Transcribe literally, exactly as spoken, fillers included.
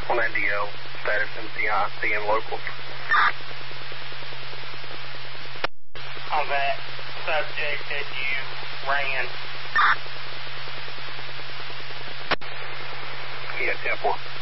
On N D L, status M C I, C M local. On that subject that you ran. Yeah, ten four.